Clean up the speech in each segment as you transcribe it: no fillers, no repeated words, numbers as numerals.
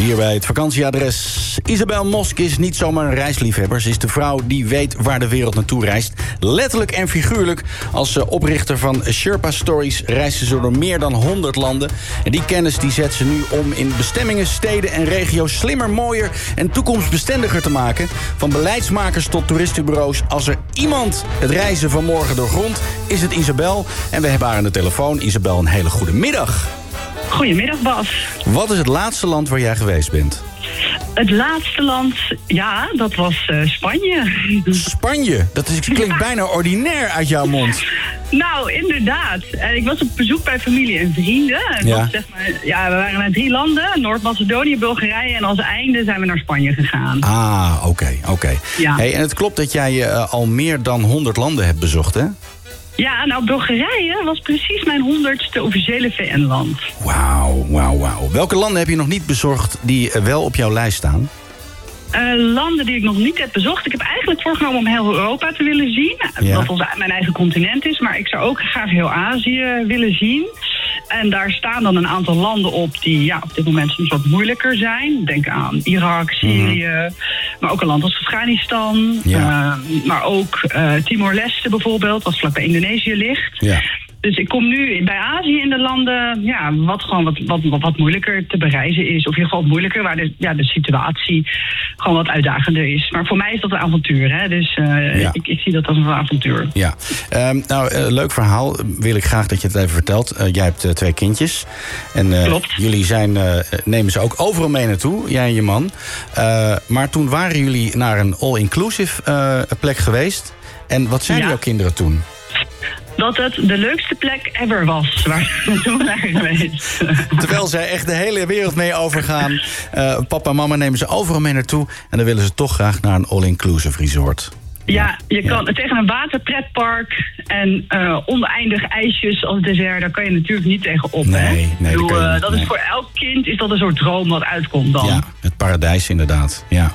Hier bij het vakantieadres. Isabel Mosk is niet zomaar een reisliefhebber. Ze is de vrouw die weet waar de wereld naartoe reist. Letterlijk en figuurlijk. Als oprichter van Sherpa Stories reist ze door meer dan 100 landen. En die kennis die zet ze nu om in bestemmingen, steden en regio's slimmer, mooier en toekomstbestendiger te maken. Van beleidsmakers tot toeristenbureaus. Als er iemand het reizen van morgen doorgrondt, is het Isabel. En we hebben haar aan de telefoon. Isabel, een hele goede middag. Goedemiddag, Bas. Wat is het laatste land waar jij geweest bent? Het laatste land, ja, dat was Spanje. Spanje? Dat klinkt bijna ordinair uit jouw mond. Nou, inderdaad. Ik was op bezoek bij familie en vrienden. Ja. Zeg maar, we waren naar 3 landen. Noord-Macedonië, Bulgarije en als einde zijn we naar Spanje gegaan. Ah, oké. Ja. Hey, en het klopt dat jij al meer dan 100 landen hebt bezocht, hè? Ja, nou, Bulgarije was precies mijn 100ste officiële VN-land. Wauw. Welke landen heb je nog niet bezocht die wel op jouw lijst staan? Landen die ik nog niet heb bezocht. Ik heb eigenlijk voorgenomen om heel Europa te willen zien. Ja. Wat mijn eigen continent is. Maar ik zou ook graag heel Azië willen zien. En daar staan dan een aantal landen op die op dit moment soms wat moeilijker zijn. Denk aan Irak, Syrië. Maar ook een land als Afghanistan. Ja. Maar ook Timor-Leste bijvoorbeeld, wat vlakbij Indonesië ligt. Ja. Dus ik kom nu bij Azië in de landen wat moeilijker te bereizen is. Of in ieder geval moeilijker, waar de situatie gewoon wat uitdagender is. Maar voor mij is dat een avontuur, hè? Dus ik zie dat als een avontuur. Ja, leuk verhaal. Wil ik graag dat je het even vertelt. Jij hebt 2 kindjes. En Klopt. Jullie nemen ze ook overal mee naartoe, jij en je man. Maar toen waren jullie naar een all-inclusive plek geweest. En wat zeiden jouw kinderen toen? Dat het de leukste plek ever was waar we toen zijn geweest. Terwijl zij echt de hele wereld mee overgaan. Papa en mama nemen ze overal mee naartoe. En dan willen ze toch graag naar een all-inclusive resort. Ja, je kan tegen een waterpretpark en oneindig ijsjes als dessert, daar kan je natuurlijk niet tegen op. Nee, dat is voor elk kind is dat een soort droom wat uitkomt dan. Ja, het paradijs inderdaad. Ja.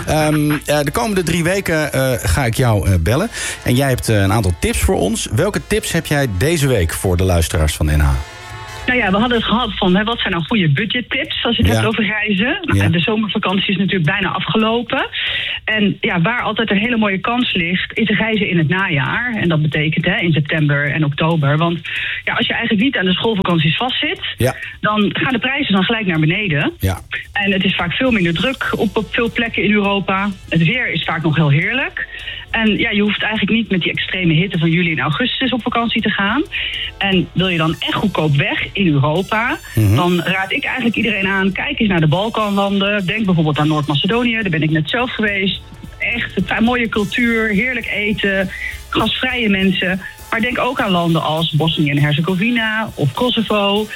De komende 3 weken ga ik jou bellen. En jij hebt een aantal tips voor ons. Welke tips heb jij deze week voor de luisteraars van NH? Nou ja, we hadden het gehad van wat zijn nou goede budgettips als je het hebt over reizen. Nou, de zomervakantie is natuurlijk bijna afgelopen. En waar altijd een hele mooie kans ligt, is reizen in het najaar. En dat betekent in september en oktober. Want als je eigenlijk niet aan de schoolvakanties vastzit, dan gaan de prijzen dan gelijk naar beneden. Ja. En het is vaak veel minder druk op veel plekken in Europa. Het weer is vaak nog heel heerlijk. En je hoeft eigenlijk niet met die extreme hitte van juli en augustus op vakantie te gaan. En wil je dan echt goedkoop weg in Europa, dan raad ik eigenlijk iedereen aan, kijk eens naar de Balkanlanden. Denk bijvoorbeeld aan Noord-Macedonië, daar ben ik net zelf geweest. Echt een mooie cultuur, heerlijk eten, gastvrije mensen. Maar denk ook aan landen als Bosnië en Herzegovina of Kosovo.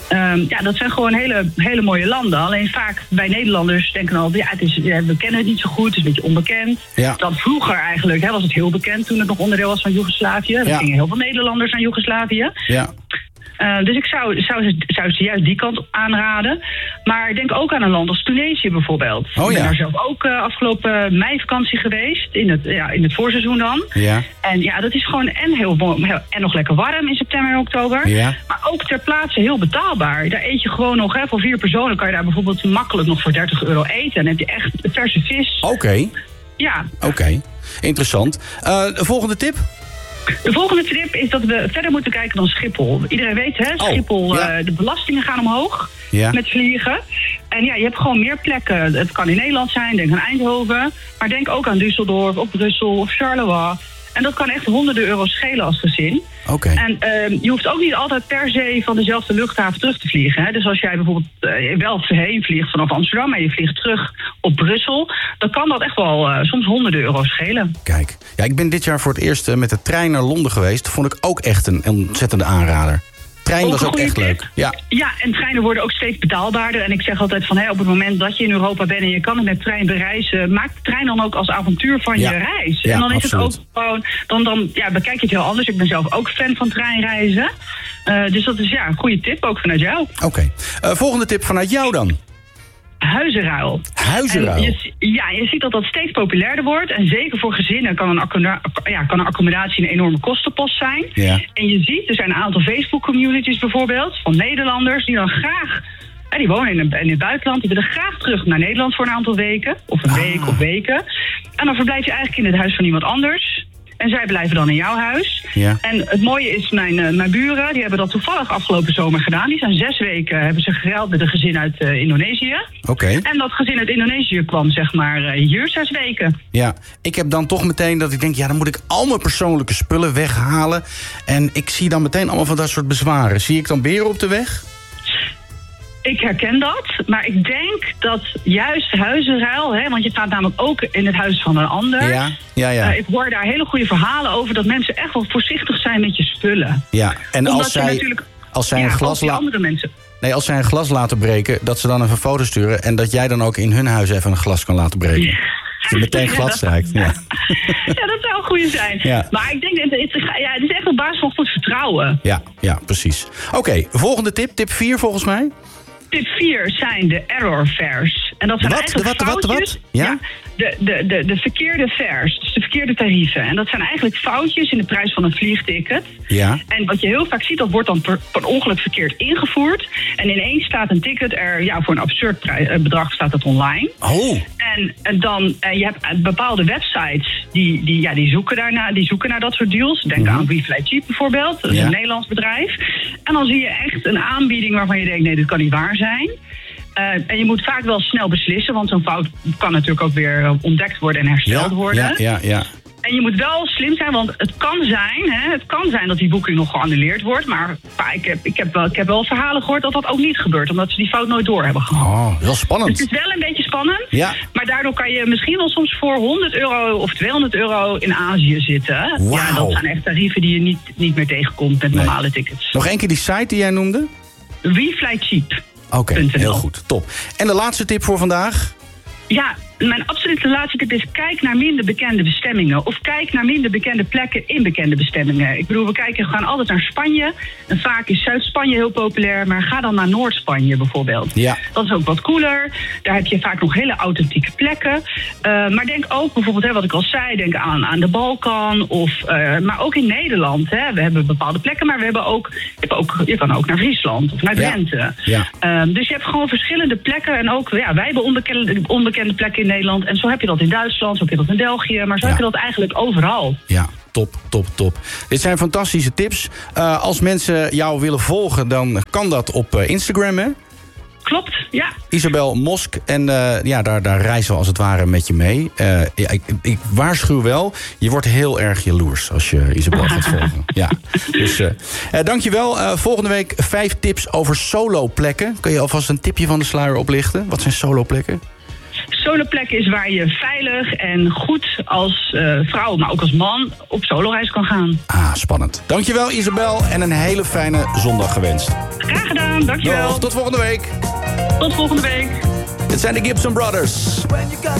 Dat zijn gewoon hele mooie landen. Alleen vaak bij Nederlanders denken al, we kennen het niet zo goed, het is een beetje onbekend. Ja. Dan vroeger eigenlijk was het heel bekend toen het nog onderdeel was van Joegoslavië. Er gingen heel veel Nederlanders naar Joegoslavië. Ja. Dus ik zou ze juist die kant aanraden. Maar denk ook aan een land als Tunesië bijvoorbeeld. Ik ben daar zelf ook afgelopen meivakantie geweest. In het voorseizoen dan. Ja. En dat is gewoon en nog lekker warm in september en oktober. Ja. Maar ook ter plaatse heel betaalbaar. Daar eet je gewoon nog, voor 4 personen kan je daar bijvoorbeeld makkelijk nog voor €30 eten. En dan heb je echt verse vis. Oké. Ja. Oké. Interessant. De volgende tip? De volgende tip is dat we verder moeten kijken dan Schiphol. Iedereen weet, Schiphol, de belastingen gaan omhoog met vliegen. En je hebt gewoon meer plekken. Het kan in Nederland zijn, denk aan Eindhoven. Maar denk ook aan Düsseldorf of Brussel of Charleroi. En dat kan echt honderden euro's schelen als gezin. Okay. En je hoeft ook niet altijd per se van dezelfde luchthaven terug te vliegen. Hè? Dus als jij bijvoorbeeld wel heen vliegt vanaf Amsterdam en je vliegt terug op Brussel, dan kan dat echt wel soms honderden euro's schelen. Kijk, ik ben dit jaar voor het eerst met de trein naar Londen geweest. Dat vond ik ook echt een ontzettende aanrader. Trein was ook echt leuk. Ja, en treinen worden ook steeds betaalbaarder. En ik zeg altijd van op het moment dat je in Europa bent en je kan het met trein bereizen, maak de trein dan ook als avontuur van je reis. Ja, en dan is absoluut. het ook gewoon, dan bekijk je het heel anders. Ik ben zelf ook fan van treinreizen. Dus dat is een goede tip ook vanuit jou. Oké. Volgende tip vanuit jou dan. Huizenruil. Huizenruil? Je ziet dat dat steeds populairder wordt. En zeker voor gezinnen kan een accommodatie een enorme kostenpost zijn. Ja. En je ziet, er zijn een aantal Facebook-communities bijvoorbeeld van Nederlanders die dan graag En die wonen in het buitenland. Die willen graag terug naar Nederland voor een aantal weken. Of een week of weken. En dan verblijf je eigenlijk in het huis van iemand anders. En zij blijven dan in jouw huis. Ja. En het mooie is, mijn buren, die hebben dat toevallig afgelopen zomer gedaan. Die zijn 6 weken, hebben ze geruild met een gezin uit Indonesië. Oké. En dat gezin uit Indonesië kwam, zeg maar, hier 6 weken. Ja, ik heb dan toch meteen dat ik denk, dan moet ik al mijn persoonlijke spullen weghalen. En ik zie dan meteen allemaal van dat soort bezwaren. Zie ik dan beren op de weg? Ik herken dat, maar ik denk dat juist huizenruil, want je staat namelijk ook in het huis van een ander. Ja. Ik hoor daar hele goede verhalen over dat mensen echt wel voorzichtig zijn met je spullen. Ja, en omdat als zij een glas laten breken, dat ze dan even een foto sturen en dat jij dan ook in hun huis even een glas kan laten breken. Ja. Dat je meteen glad strijkt. Ja. Ja, dat zou een goede zijn. Ja. Maar ik denk, het is echt op basis van goed vertrouwen. Ja, precies. Oké, volgende tip. Tip 4 volgens mij. Tip 4 zijn de error fares. En dat zijn eigenlijk foutjes. Ja? De verkeerde fares, dus de verkeerde tarieven. En dat zijn eigenlijk foutjes in de prijs van een vliegticket. Ja. En wat je heel vaak ziet, dat wordt dan per ongeluk verkeerd ingevoerd. En ineens staat een ticket voor een absurd bedrag staat het online. Oh. En dan, je hebt bepaalde websites die zoeken naar dat soort deals. Denk aan WeFlyCheap bijvoorbeeld, dat is een Nederlands bedrijf. En dan zie je echt een aanbieding waarvan je denkt, nee, dit kan niet waar zijn. En je moet vaak wel snel beslissen, want zo'n fout kan natuurlijk ook weer ontdekt worden en hersteld worden. Ja. En je moet wel slim zijn, want het kan zijn dat die boeking nog geannuleerd wordt. Maar ik heb wel verhalen gehoord dat dat ook niet gebeurt, omdat ze die fout nooit door hebben gehad. Oh, wel spannend. Dus het is wel een beetje spannend, maar daardoor kan je misschien wel soms voor €100 of €200 in Azië zitten. Wow. Ja, dat zijn echt tarieven die je niet meer tegenkomt met normale tickets. Nog één keer die site die jij noemde? WeFlyCheap. Oké, heel goed. Top. En de laatste tip voor vandaag? Ja, mijn absolute laatste tip is: kijk naar minder bekende bestemmingen. Of kijk naar minder bekende plekken in bekende bestemmingen. Ik bedoel, we gaan altijd naar Spanje. En vaak is Zuid-Spanje heel populair. Maar ga dan naar Noord-Spanje bijvoorbeeld. Ja. Dat is ook wat cooler. Daar heb je vaak nog hele authentieke plekken. Maar denk ook bijvoorbeeld, wat ik al zei, denk aan de Balkan. Maar ook in Nederland. We hebben bepaalde plekken, maar je kan ook naar Friesland of naar Drenthe. Ja. Dus je hebt gewoon verschillende plekken. En ook, wij hebben onbekende plekken in Nederland. En zo heb je dat in Duitsland, zo heb je dat in België. Maar zo heb je dat eigenlijk overal. Ja, top. Dit zijn fantastische tips. Als mensen jou willen volgen, dan kan dat op Instagram, hè? Klopt, ja. Isabel Mosk. En daar reizen we als het ware met je mee. Ik waarschuw wel, je wordt heel erg jaloers als je Isabel gaat volgen. Ja. Dus dankjewel. Volgende week 5 tips over soloplekken. Kun je alvast een tipje van de sluier oplichten? Wat zijn soloplekken? Soloplek is waar je veilig en goed als vrouw, maar ook als man, op soloreis kan gaan. Spannend. Dankjewel Isabel en een hele fijne zondag gewenst. Graag gedaan, dankjewel. Tot volgende week. Tot volgende week. Dit zijn de Gibson Brothers.